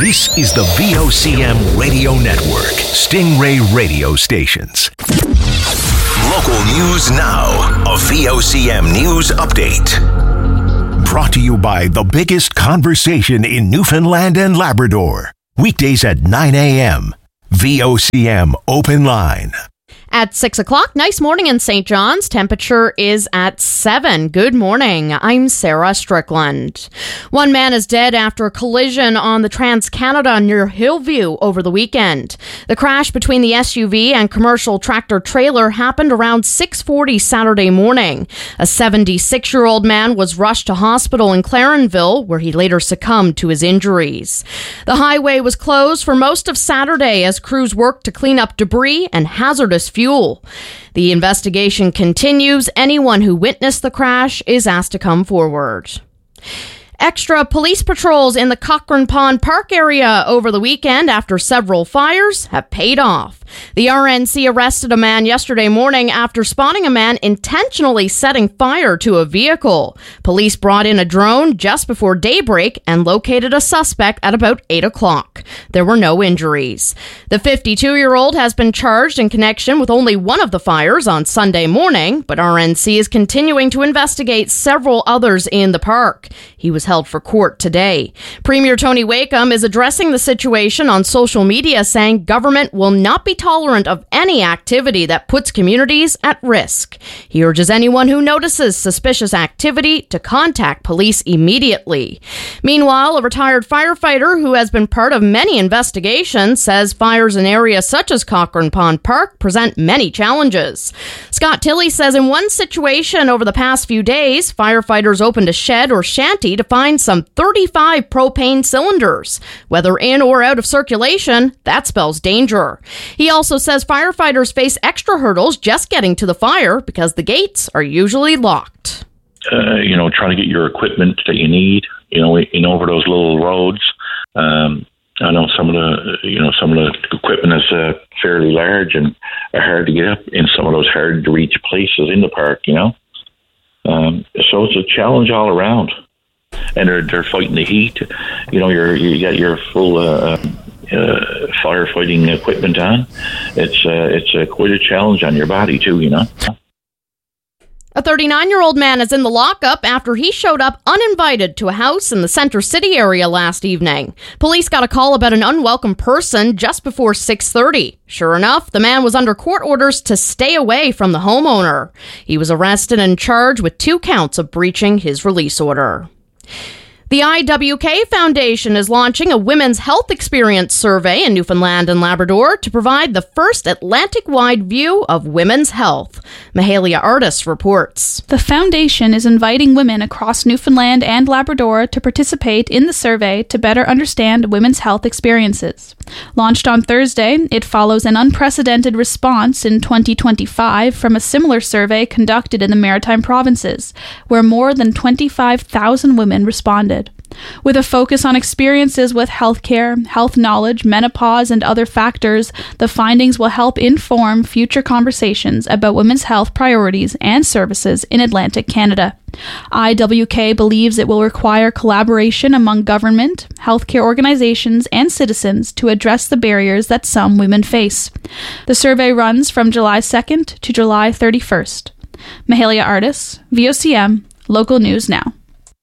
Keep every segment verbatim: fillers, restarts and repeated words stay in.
This is the V O C M Radio Network, Stingray Radio Stations. Local news now, a V O C M News Update. Brought to you by the biggest conversation in Newfoundland and Labrador. Weekdays at nine a.m. V O C M Open Line. At six o'clock, nice morning in Saint John's. Temperature is at seven. Good morning. I'm Sarah Strickland. One man is dead after a collision on the Trans-Canada near Hillview over the weekend. The crash between the S U V and commercial tractor-trailer happened around six forty Saturday morning. A seventy-six-year-old man was rushed to hospital in Clarenville, where he later succumbed to his injuries. The highway was closed for most of Saturday as crews worked to clean up debris and hazardous fuel. Fuel. The investigation continues. Anyone who witnessed the crash is asked to come forward. Extra police patrols in the Cochrane Pond Park area over the weekend after several fires have paid off. The R N C arrested a man yesterday morning after spotting a man intentionally setting fire to a vehicle. Police brought in a drone just before daybreak and located a suspect at about eight o'clock. There were no injuries. The fifty-two-year-old has been charged in connection with only one of the fires on Sunday morning, but R N C is continuing to investigate several others in the park. He was held for court today. Premier Tony Wakeham is addressing the situation on social media, saying government will not be tolerant of any activity that puts communities at risk. He urges anyone who notices suspicious activity to contact police immediately. Meanwhile, a retired firefighter who has been part of many investigations says fires in areas such as Cochrane Pond Park present many challenges. Scott Tilley says in one situation over the past few days, firefighters opened a shed or shanty to find some thirty-five propane cylinders. Whether in or out of circulation, that spells danger. He also says firefighters face extra hurdles just getting to the fire because the gates are usually locked. Uh, you know, trying to get your equipment that you need, you know, in over those little roads. Um, I know some of the, you know, some of the equipment is uh, fairly large and are hard to get up in some of those hard to reach places in the park, you know. Um, so it's a challenge all around. And they're they're fighting the heat. You know, you're you got your full uh, uh, firefighting equipment on. It's uh, it's uh, quite a challenge on your body too. You know. A thirty-nine-year-old man is in the lockup after he showed up uninvited to a house in the Center City area last evening. Police got a call about an unwelcome person just before six thirty. Sure enough, the man was under court orders to stay away from the homeowner. He was arrested and charged with two counts of breaching his release order. The I W K Foundation is launching a women's health experience survey in Newfoundland and Labrador to provide the first Atlantic-wide view of women's health. Mahalia Artis reports. The foundation is inviting women across Newfoundland and Labrador to participate in the survey to better understand women's health experiences. Launched on Thursday, it follows an unprecedented response in twenty twenty-five from a similar survey conducted in the Maritime Provinces, where more than twenty-five thousand women responded. With a focus on experiences with healthcare, health knowledge, menopause, and other factors, the findings will help inform future conversations about women's health priorities and services in Atlantic Canada. I W K believes it will require collaboration among government, healthcare organizations, and citizens to address the barriers that some women face. The survey runs from July second to July thirty-first. Mahalia Artis, V O C M, Local News Now.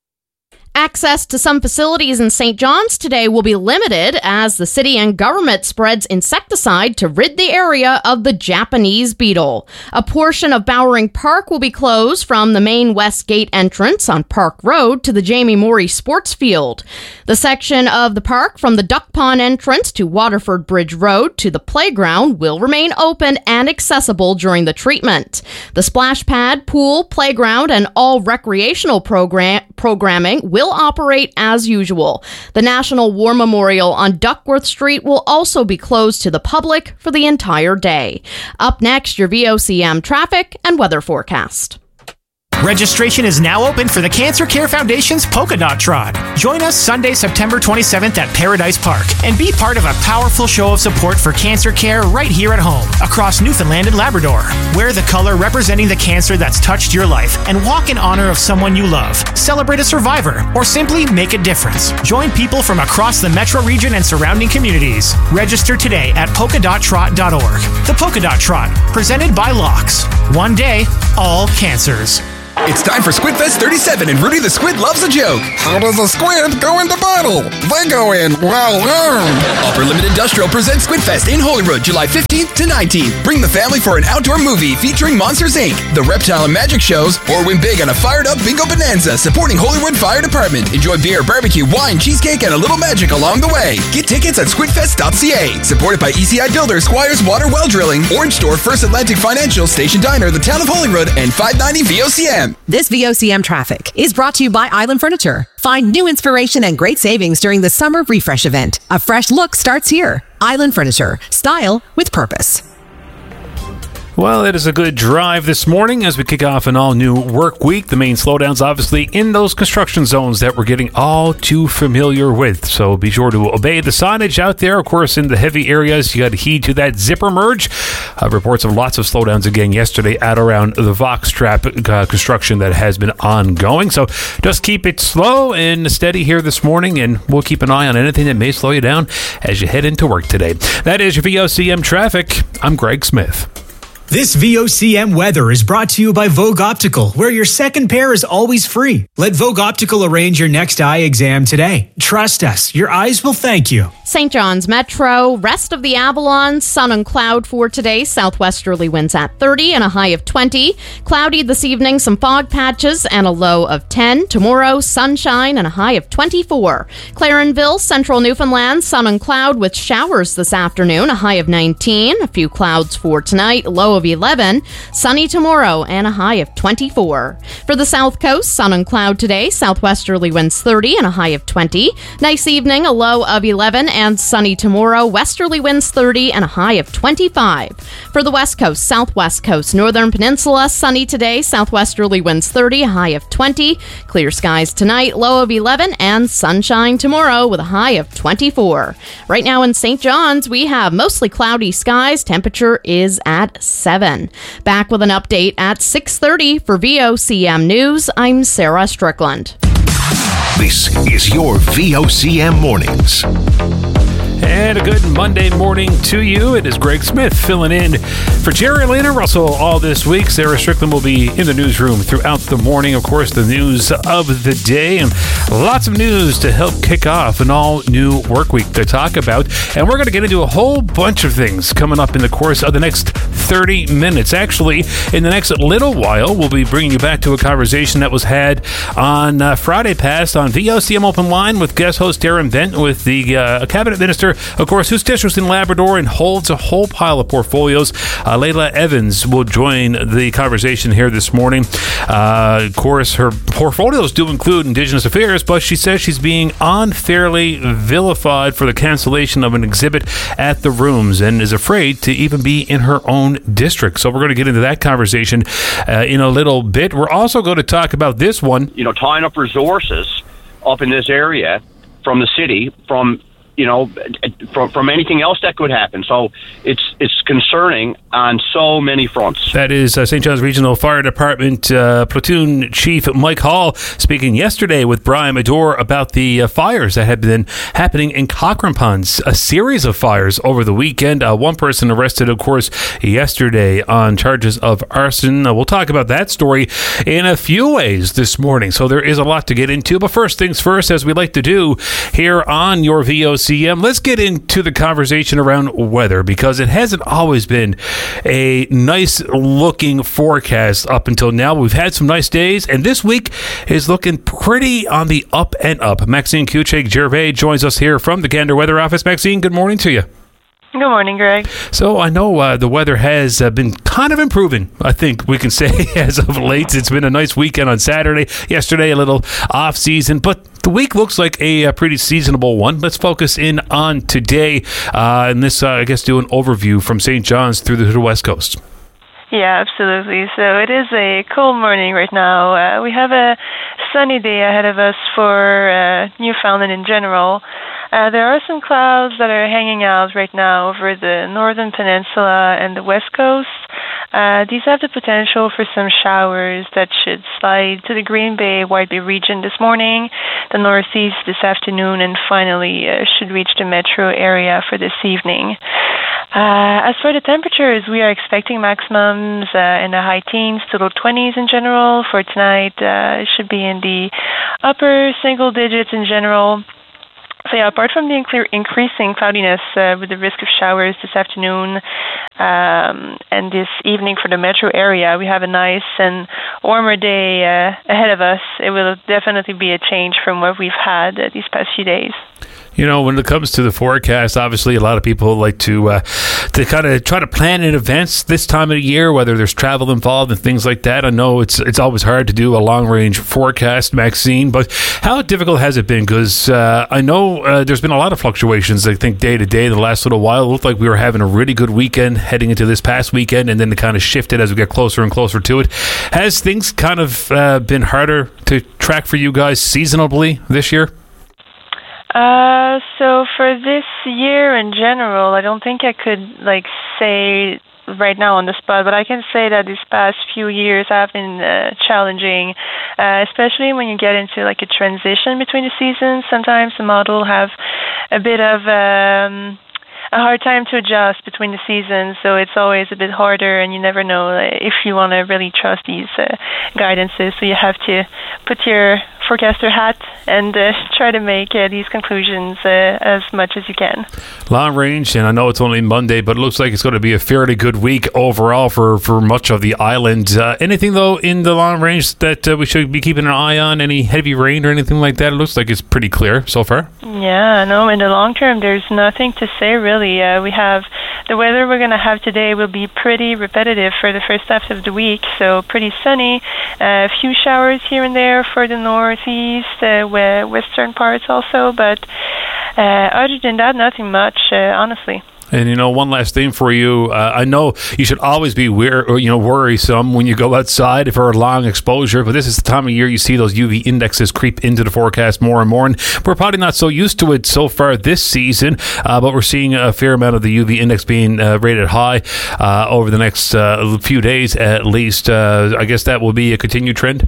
Access to some facilities in Saint John's today will be limited as the city and government spreads insecticide to rid the area of the Japanese beetle. A portion of Bowering Park will be closed from the main west gate entrance on Park Road to the Jamie Morey Sports Field. The section of the park from the Duck Pond entrance to Waterford Bridge Road to the playground will remain open and accessible during the treatment. The splash pad, pool, playground, and all recreational program- programming will operate as usual. The National War Memorial on Duckworth Street will also be closed to the public for the entire day. Up next, your V O C M traffic and weather forecast. Registration is now open for the Cancer Care Foundation's Polka Dot Trot. Join us Sunday, September twenty-seventh at Paradise Park and be part of a powerful show of support for cancer care right here at home across Newfoundland and Labrador. Wear the color representing the cancer that's touched your life and walk in honor of someone you love. Celebrate a survivor or simply make a difference. Join people from across the metro region and surrounding communities. Register today at polka dot trot dot org. The Polka Dot Trot, presented by Locks. One day, all cancers. It's time for Squidfest thirty-seven, and Rudy the Squid loves a joke. How does a squid go into bottle? They go in well armed. Upper Limit Industrial presents Squidfest in Holyrood, July fifteenth to nineteenth. Bring the family for an outdoor movie featuring Monsters Incorporated, the Reptile and Magic shows, or win big on a fired-up bingo bonanza supporting Holyrood Fire Department. Enjoy beer, barbecue, wine, cheesecake, and a little magic along the way. Get tickets at squidfest dot c a. Supported by E C I Builder, Squires Water Well Drilling, Orange Store, First Atlantic Financial, Station Diner, the Town of Holyrood, and five ninety V O C M. This V O C M traffic is brought to you by Island Furniture. Find new inspiration and great savings during the summer refresh event. A fresh look starts here. Island Furniture. Style with purpose. Well, it is a good drive this morning as we kick off an all-new work week. The main slowdowns, obviously, in those construction zones that we're getting all too familiar with. So be sure to obey the signage out there. Of course, in the heavy areas, you got to heed to that zipper merge. Uh, reports of lots of slowdowns again yesterday at around the Vox Trap uh, construction that has been ongoing. So just keep it slow and steady here this morning, and we'll keep an eye on anything that may slow you down as you head into work today. That is your V O C M traffic. I'm Greg Smith. This V O C M weather is brought to you by Vogue Optical, where your second pair is always free. Let Vogue Optical arrange your next eye exam today. Trust us, your eyes will thank you. Saint John's Metro, rest of the Avalon, sun and cloud for today. Southwesterly winds at thirty and a high of twenty. Cloudy this evening, some fog patches and a low of ten. Tomorrow, sunshine and a high of twenty-four. Clarenville, central Newfoundland, sun and cloud with showers this afternoon, a high of nineteen. A few clouds for tonight, low of eleven. Sunny tomorrow and a high of twenty-four. For the South Coast, sun and cloud today. Southwesterly winds thirty and a high of twenty. Nice evening, a low of eleven, and sunny tomorrow. Westerly winds thirty and a high of twenty-five. For the West Coast, Southwest Coast, Northern Peninsula, sunny today. Southwesterly winds thirty, a high of twenty. Clear skies tonight, low of eleven, and sunshine tomorrow with a high of twenty-four. Right now in Saint John's, we have mostly cloudy skies. Temperature is at seven. Back with an update at six thirty for V O C M News. I'm Sarah Strickland. This is your V O C M Mornings. And a good Monday morning to you. It is Greg Smith filling in for Jerry Lena Russell all this week. Sarah Strickland will be in the newsroom throughout the morning. Of course, the news of the day and lots of news to help kick off an all-new work week to talk about. And we're going to get into a whole bunch of things coming up in the course of the next thirty minutes. Actually, in the next little while, we'll be bringing you back to a conversation that was had on uh, Friday past on V O C M Open Line with guest host Darren Bent with the uh, cabinet minister, of course, whose district's in Labrador and holds a whole pile of portfolios. Uh, Layla Evans will join the conversation here this morning. Uh, of course, her portfolios do include Indigenous affairs, but she says she's being unfairly vilified for the cancellation of an exhibit at the Rooms and is afraid to even be in her own district. So we're going to get into that conversation uh, in a little bit. We're also going to talk about this one. You know, tying up resources up in this area from the city, from you know, from, from anything else that could happen. So it's it's concerning on so many fronts. That is uh, Saint John's Regional Fire Department uh, Platoon Chief Mike Hall speaking yesterday with Brian Medore about the uh, fires that have been happening in Cochrane Ponds. A series of fires over the weekend. Uh, one person arrested, of course, yesterday on charges of arson. Uh, we'll talk about that story in a few ways this morning. So there is a lot to get into. But first things first, as we like to do here on your V O C M, let's get into the conversation around weather, because it hasn't always been a nice looking forecast up until now. We've had some nice days, and this week is looking pretty on the up and up. Maxine Kuchek-Gervais joins us here from the Gander Weather Office. Maxine, good morning to you. Good morning, Greg. So I know uh, the weather has uh, been kind of improving, I think we can say, as of late. It's been a nice weekend on Saturday. Yesterday, a little off-season, but the week looks like a, a pretty seasonable one. Let's focus in on today, uh, and this, uh, I guess, do an overview from Saint John's through the, to the West Coast. Yeah, absolutely. So it is a cold morning right now. Uh, we have a sunny day ahead of us for uh, Newfoundland in general. Uh, there are some clouds that are hanging out right now over the northern peninsula and the west coast. Uh, these have the potential for some showers that should slide to the Green Bay, White Bay region this morning, the northeast this afternoon, and finally uh, should reach the metro area for this evening. Uh, as for the temperatures, we are expecting maximums uh, in the high teens to low twenties in general. For tonight, uh, it should be in the upper single digits in general. So yeah, apart from the incre- increasing cloudiness uh, with the risk of showers this afternoon um, and this evening for the metro area, we have a nice and warmer day uh, ahead of us. It will definitely be a change from what we've had uh, these past few days. You know, when it comes to the forecast, obviously a lot of people like to uh, to kind of try to plan in advance this time of the year, whether there's travel involved and things like that. I know it's it's always hard to do a long-range forecast, Maxine, but how difficult has it been? Because uh, I know uh, there's been a lot of fluctuations, I think, day to day the last little while. It looked like we were having a really good weekend heading into this past weekend, and then it kind of shifted as we get closer and closer to it. Has things kind of uh, been harder to track for you guys seasonably this year? Uh, so for this year in general, I don't think I could like say right now on the spot, but I can say that these past few years have been uh, challenging, uh, especially when you get into like a transition between the seasons. Sometimes the model have a bit of um, a hard time to adjust between the seasons, so it's always a bit harder, and you never know uh, if you want to really trust these uh, guidances. So you have to put your forecaster hat and uh, try to make uh, these conclusions uh, as much as you can. Long range, and I know it's only Monday, but it looks like it's going to be a fairly good week overall for, for much of the island. Uh, anything, though, in the long range that uh, we should be keeping an eye on? Any heavy rain or anything like that? It looks like it's pretty clear so far. Yeah, no, in the long term, there's nothing to say, really. Uh, we have the weather we're going to have today will be pretty repetitive for the first half of the week, so pretty sunny. Uh, a few showers here and there for the northeast, uh, western parts also, but uh, other than that, nothing much, uh, honestly. And, you know, one last thing for you. Uh, I know you should always be weir- or, you know, worrisome when you go outside for a long exposure, but this is the time of year you see those U V indexes creep into the forecast more and more. And we're probably not so used to it so far this season, uh, but we're seeing a fair amount of the U V index being uh, rated high uh, over the next uh, few days at least. Uh, I guess that will be a continued trend.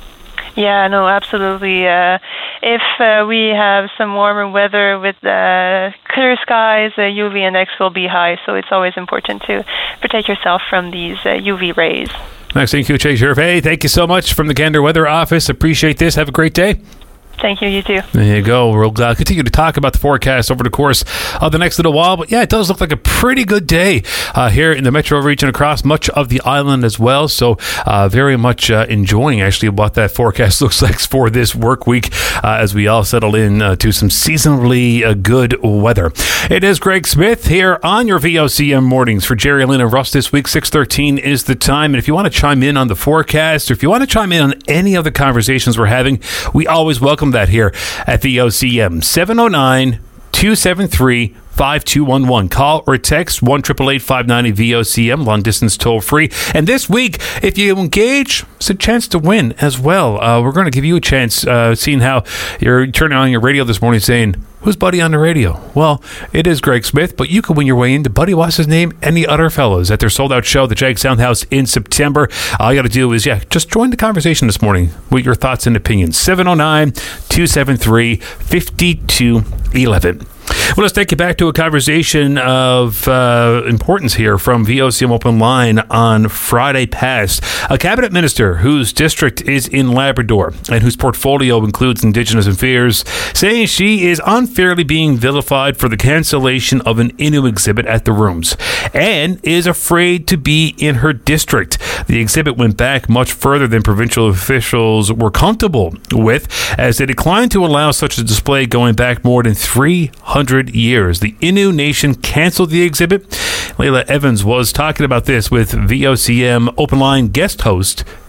Yeah, no, absolutely. Uh, if uh, we have some warmer weather with uh, clear skies, the U V index will be high, so it's always important to protect yourself from these uh, U V rays. Maxine Couture-Gervais, thank you so much from the Gander Weather Office. Appreciate this. Have a great day. Thank you, you too. There you go. We'll uh, continue to talk about the forecast over the course of the next little while. But yeah, it does look like a pretty good day uh, here in the metro region across much of the island as well. So uh, very much uh, enjoying actually what that forecast looks like for this work week uh, as we all settle in uh, to some seasonably uh, good weather. It is Greg Smith here on your V O C M mornings for Jerry, Lynn, and Russ this week. six thirteen is the time. And if you want to chime in on the forecast or if you want to chime in on any of the conversations we're having, we always welcome that here at V O C M. seven oh nine, two seven three, five two one one. Call or text one eight eight eight, five nine zero V O C M, long distance toll free. And this week, if you engage, it's a chance to win as well. Uh, we're going to give you a chance, uh, seeing how you're turning on your radio this morning saying, who's Buddy on the radio? Well, it is Greg Smith, but you can win your way into Buddy, what's his name, and the other fellows at their sold-out show, the Jag Soundhouse, in September. All you got to do is, yeah, just join the conversation this morning with your thoughts and opinions. seven oh nine, two seven three, five two one one. Well, let's take you back to a conversation of uh, importance here from V O C M Open Line on Friday past. A cabinet minister whose district is in Labrador and whose portfolio includes Indigenous affairs, saying she is unfairly being vilified for the cancellation of an Innu exhibit at the Rooms and is afraid to be in her district. The exhibit went back much further than provincial officials were comfortable with, as they declined to allow such a display going back more than three hundred years. The Innu Nation canceled the exhibit. Layla Evans was talking about this with V O C M Open Line guest host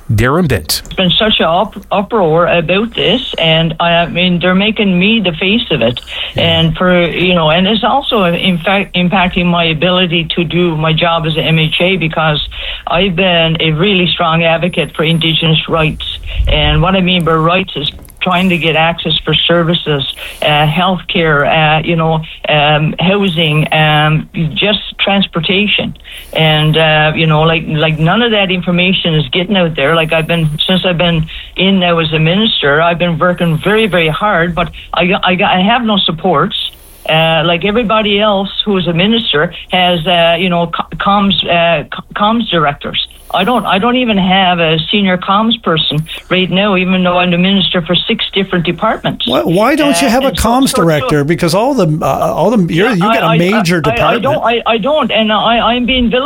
Darren Bent. There's been such an up, uproar about this, and I mean, they're making me the face of it. And for, you know, and it's also in fact impacting my ability to do my job as an M H A, because I've been a really strong advocate for Indigenous rights. And what I mean by rights is trying to get access for services, uh, health care, uh, you know, um, housing, um, just transportation. And, uh, you know, like, like none of that information is getting out there. Like I've been, since I've been in now as a minister, I've been working very, very hard, but I, got, I, got, I have no supports. Uh, like everybody else who is a minister has, uh, you know, comms, uh, comms directors. I don't. I don't even have a senior comms person right now, even though I'm the minister for six different departments. Why, why don't you have uh, a comms so, director? So, because all the, uh, all the, you're, you got a major I, department. I, I don't. I, I don't, and I, I'm being vilified